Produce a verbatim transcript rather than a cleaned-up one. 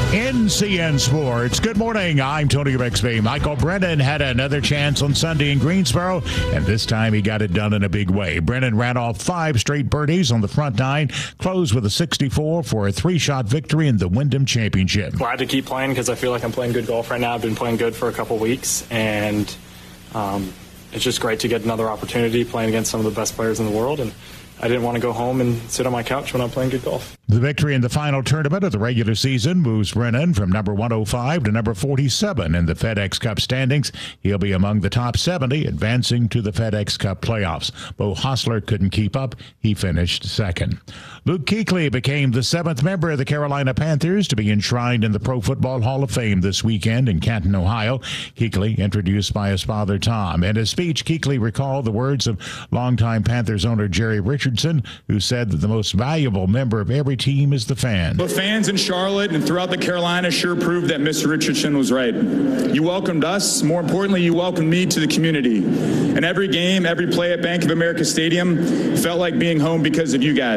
N C N Sports. Good morning. I'm Tony Bixby. Michael Brennan had another chance on Sunday in Greensboro, and this time he got it done in a big way. Brennan ran off five straight birdies on the front nine, closed with a sixty-four for a three-shot victory in the Wyndham Championship. Glad to keep playing because I feel like I'm playing good golf right now. I've been playing good for a couple weeks, and um, it's just great to get another opportunity playing against some of the best players in the world, and I didn't want to go home and sit on my couch when I'm playing good golf. The victory in the final tournament of the regular season moves Brennan from number one oh five to number forty-seven in the FedEx Cup standings. He'll be among the top seventy, advancing to the FedEx Cup playoffs. Bo Hostler couldn't keep up. He finished second. Luke Kuechly became the seventh member of the Carolina Panthers to be enshrined in the Pro Football Hall of Fame this weekend in Canton, Ohio. Kuechly, introduced by his father, Tom. In his speech, Kuechly recalled the words of longtime Panthers owner Jerry Richardson, who said that the most valuable member of every team is the fan. But fans in Charlotte and throughout the Carolinas sure proved that Mister Richardson was right. You welcomed us. More importantly, you welcomed me to the community. And every game, every play at Bank of America Stadium felt like being home because of you guys.